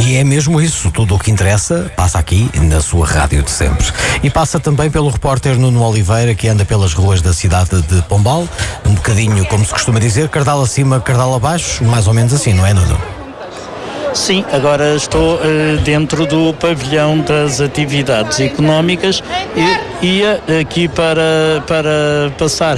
E é mesmo isso, tudo o que interessa passa aqui na sua rádio de sempre. E passa também pelo repórter Nuno Oliveira, que anda pelas ruas da cidade de Pombal, um bocadinho, como se costuma dizer, cardal acima, cardal abaixo, mais ou menos assim, não é, Nuno? Sim, agora estou dentro do pavilhão das atividades económicas e ia aqui para passar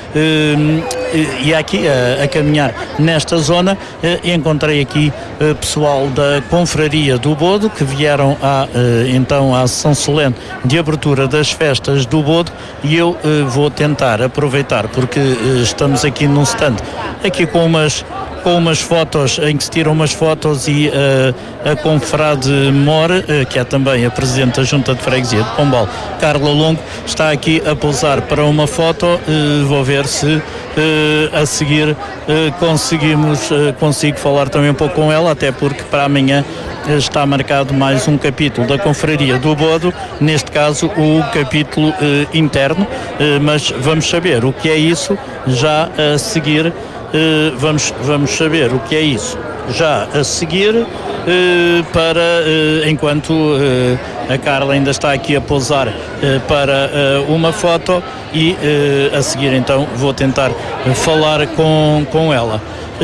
e aqui a caminhar nesta zona e encontrei aqui pessoal da Confraria do Bodo que vieram então à sessão solene de abertura das festas do Bodo e eu vou tentar aproveitar porque estamos aqui num stand aqui com umas fotos, em que se tiram umas fotos e a confrade Mor, que é também a Presidente da Junta de Freguesia de Pombal, Carla Longo, está aqui a pousar para uma foto. Vou ver se a seguir consigo falar também um pouco com ela, até porque para amanhã está marcado mais um capítulo da Confraria do Bodo, neste caso o capítulo interno, mas vamos saber o que é isso já a seguir. Vamos saber o que é isso já a seguir, enquanto a Carla ainda está aqui a pousar para uma foto e a seguir então vou tentar falar com ela.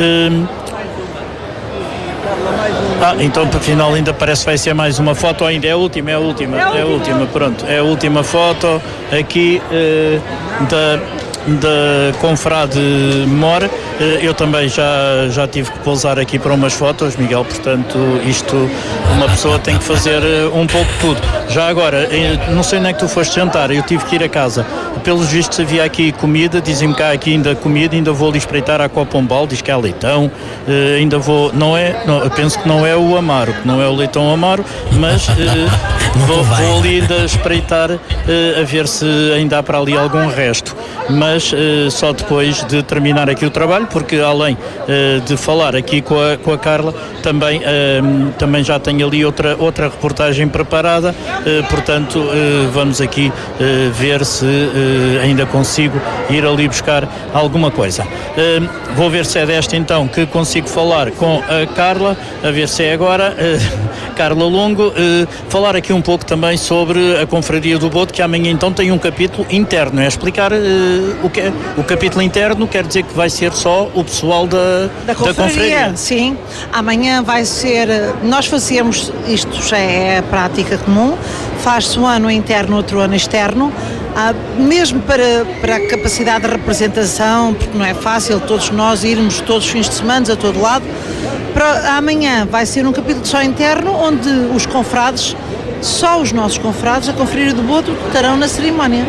Então para final ainda parece que vai ser mais uma foto, ainda é a última, pronto, é a última foto aqui da Confrade Mor. Eu também já tive que pousar aqui para umas fotos, Miguel, portanto isto uma pessoa tem que fazer um pouco de tudo. Já agora, não sei onde é que tu foste jantar, eu tive que ir a casa, pelos vistos havia aqui comida, dizem-me cá aqui ainda comida, ainda vou ali espreitar a Copombal, diz que há leitão, ainda vou, eu penso que não é o Amaro, que não é o leitão Amaro, mas vou ali ainda espreitar a ver se ainda há para ali algum resto, mas só depois de terminar aqui o trabalho, porque além de falar aqui com a Carla, também já tenho ali outra reportagem preparada, portanto vamos aqui ver se ainda consigo ir ali buscar alguma coisa. Vou ver se é desta então que consigo falar com a Carla, a ver se é agora. Carla Longo, falar aqui um pouco também sobre a Confraria do Bodo, que amanhã então tem um capítulo interno, é explicar o que é o capítulo interno, quer dizer que vai ser só o pessoal da Confraria. Sim, amanhã vai ser, nós fazemos, isto já é a prática comum, faz-se um ano interno, outro ano externo, mesmo para a capacidade de representação, porque não é fácil todos nós irmos todos os fins de semana a todo lado. Amanhã vai ser um capítulo só interno, onde os confrades, só os nossos confrades, a Confraria do Bodo, estarão na cerimónia.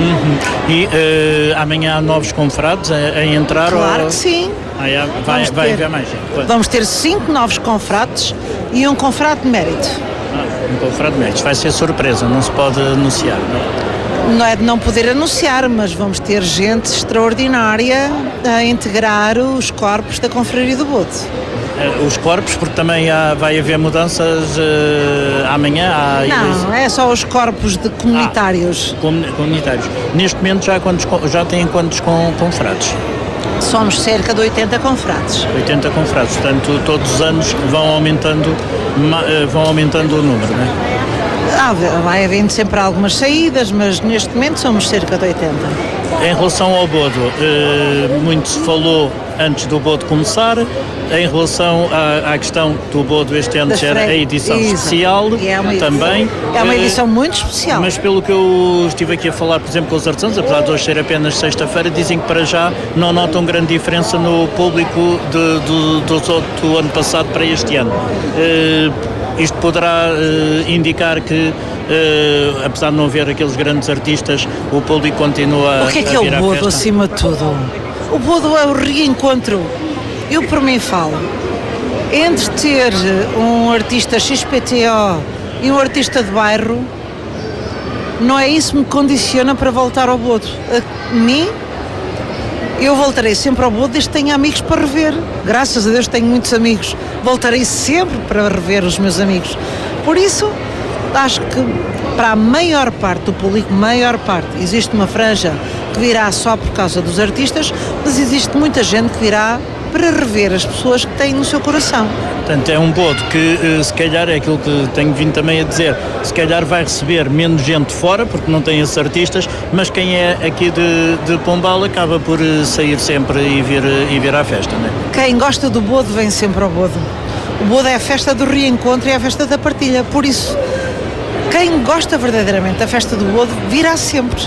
E amanhã há novos confrades a entrar? Claro que sim. Vai haver mais gente? Vamos ter 5 novos confrades e um confrade de mérito. Um confrade de mérito. Vai ser surpresa, não se pode anunciar, não? Não é de não poder anunciar, mas vamos ter gente extraordinária a integrar os corpos da Confraria do Bodo. Os corpos, porque também vai haver mudanças amanhã? Não, é só os corpos de comunitários. Comunitários. Neste momento já têm quantos confrades? Somos cerca de 80 confrades. 80 confrades, portanto todos os anos vão aumentando o número, não é? Vai havendo sempre algumas saídas, mas neste momento somos cerca de 80. Em relação ao Bodo, muito se falou antes do Bodo começar. Em relação à questão do Bodo, este ano já era a edição especial também. É uma edição muito especial. Mas pelo que eu estive aqui a falar, por exemplo, com os artesãos, apesar de hoje ser apenas sexta-feira, dizem que para já não notam grande diferença no público do ano passado para este ano. Isto poderá indicar que, apesar de não haver aqueles grandes artistas, o público continua a vir à festa. O que é o Bodo acima de tudo? O Bodo é o reencontro. Eu por mim falo. Entre ter um artista XPTO e um artista de bairro, não é isso que me condiciona para voltar ao Bodo. A mim, eu voltarei sempre ao Bodo desde que tenha amigos para rever. Graças a Deus tenho muitos amigos. Voltarei sempre para rever os meus amigos. Por isso, acho que para a maior parte do público, existe uma franja que virá só por causa dos artistas, mas existe muita gente que virá para rever as pessoas que têm no seu coração. Portanto, é um bodo que, se calhar, é aquilo que tenho vindo também a dizer, se calhar vai receber menos gente fora, porque não tem esses artistas, mas quem é aqui de Pombal acaba por sair sempre e vir à festa, não é? Quem gosta do bodo vem sempre ao bodo. O bodo é a festa do reencontro e é a festa da partilha, por isso, quem gosta verdadeiramente da festa do bodo virá sempre.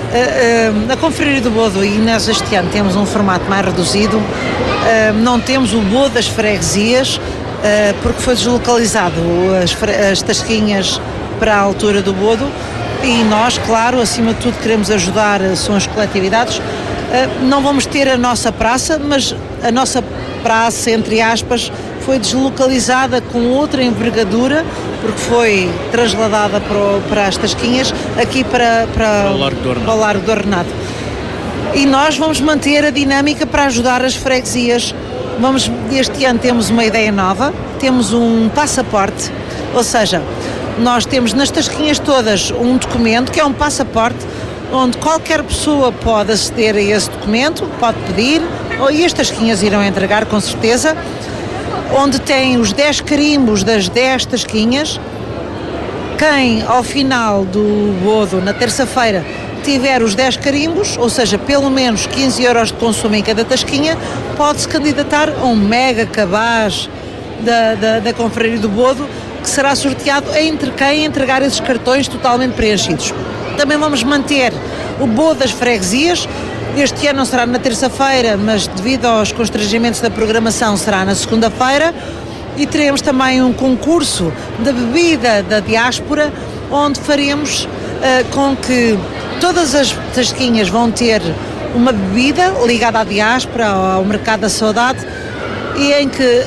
A Confraria do Bodo, e nós este ano temos um formato mais reduzido, não temos o bodo das freguesias, porque foi deslocalizado as tasquinhas para a altura do bodo, e nós, claro, acima de tudo queremos ajudar, são as coletividades. Não vamos ter a nossa praça, mas a nossa praça, entre aspas, foi deslocalizada com outra envergadura, porque foi trasladada para as tasquinhas, aqui para o Largo do Ordenado. E nós vamos manter a dinâmica para ajudar as freguesias. Este ano temos uma ideia nova, temos um passaporte, ou seja, nós temos nas tasquinhas todas um documento que é um passaporte, onde qualquer pessoa pode aceder a esse documento, pode pedir, e as tasquinhas irão entregar com certeza, onde tem os 10 carimbos das 10 tasquinhas. Quem ao final do bodo, na terça-feira, tiver os 10 carimbos, ou seja, pelo menos 15 euros de consumo em cada tasquinha, pode-se candidatar a um mega cabaz da Confraria do Bodo, que será sorteado entre quem entregar esses cartões totalmente preenchidos. Também vamos manter o bodo das freguesias. Este ano não será na terça-feira, mas devido aos constrangimentos da programação será na segunda-feira, e teremos também um concurso da bebida da diáspora, onde faremos com que todas as tasquinhas vão ter uma bebida ligada à diáspora, ao mercado da saudade, e em que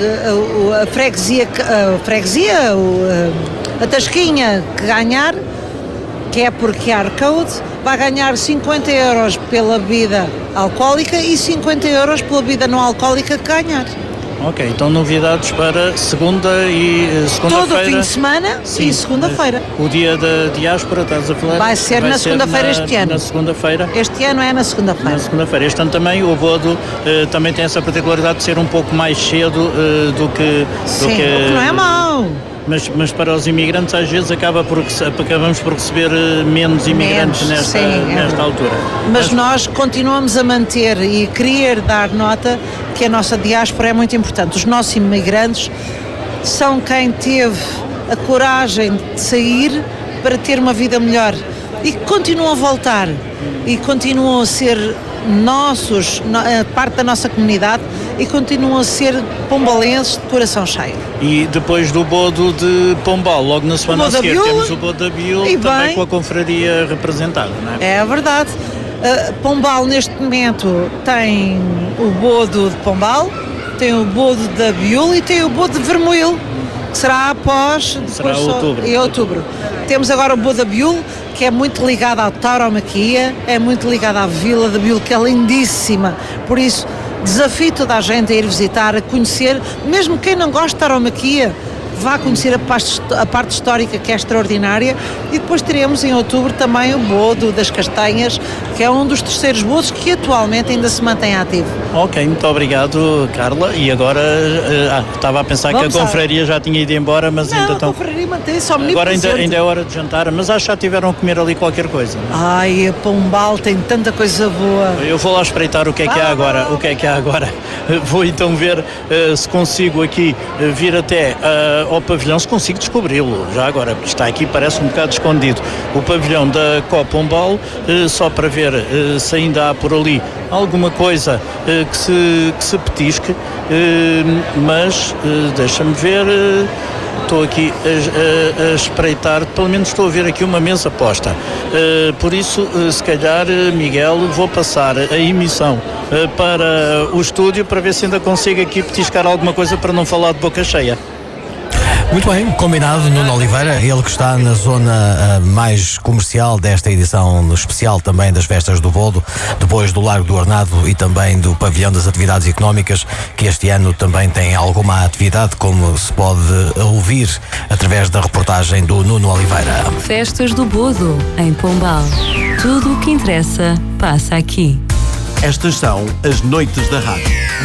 a tasquinha que ganhar, que é por QR Code, vai ganhar 50 euros pela bebida alcoólica e 50 euros pela bebida não alcoólica que ganhar. Ok, então novidades para segunda e segunda-feira. Todo o fim de semana. Sim, e segunda-feira. O dia da diáspora, estás a falar? Vai ser na segunda-feira este ano. Na segunda-feira? Este ano é na segunda-feira. Na segunda-feira. Este ano também o bodo também tem essa particularidade de ser um pouco mais cedo do que... Sim, o que não é mau. Mas para os imigrantes às vezes acabamos por receber menos imigrantes nesta altura. Mas nós continuamos a manter e querer dar nota que a nossa diáspora é muito importante. Os nossos imigrantes são quem teve a coragem de sair para ter uma vida melhor e continuam a voltar e continuam a ser parte da nossa comunidade e continuam a ser pombalenses de coração cheio. E depois do bodo de Pombal, logo na semana a seguir, temos o bodo da Biul, também com a confraria representada, não é? É verdade. Pombal neste momento tem o bodo de Pombal, tem o bodo da Biul e tem o bodo de Vermoil, que será após... Será em outubro. Temos agora o bodo da Biul, que é muito ligado à tauromaquia, é muito ligado à Vila da Biul, que é lindíssima, por isso desafio toda a gente a ir visitar, a conhecer, mesmo quem não gosta de tauromaquia, vá conhecer a parte histórica, que é extraordinária. E depois teremos em outubro também o bodo das Castanhas, que é um dos terceiros bodos que atualmente ainda se mantém ativo. Ok, muito obrigado, Carla. E agora estava a pensar que a confraria já tinha ido embora, mas ainda estão... a confraria mantém-se ao agora ainda é hora de jantar, mas acho que já tiveram a comer ali qualquer coisa. Ai, a Pombal tem tanta coisa boa. Eu vou lá espreitar o que é que há agora. Vou então ver se consigo aqui vir até ao pavilhão, se consigo descobri-lo já agora, porque está aqui, parece um bocado escondido, o pavilhão da Copa Pombal, só para ver se ainda há por ali alguma coisa que se petisque, mas deixa-me ver, estou aqui a espreitar, pelo menos estou a ver aqui uma mesa posta, por isso se calhar, Miguel, vou passar a emissão para o estúdio para ver se ainda consigo aqui petiscar alguma coisa para não falar de boca cheia. Muito bem, combinado. Nuno Oliveira, ele que está na zona mais comercial desta edição especial também das festas do Bodo, depois do Largo do Ordenado e também do Pavilhão das Atividades Económicas, que este ano também tem alguma atividade, como se pode ouvir através da reportagem do Nuno Oliveira. Festas do Bodo, em Pombal. Tudo o que interessa passa aqui. Estas são as noites da rádio.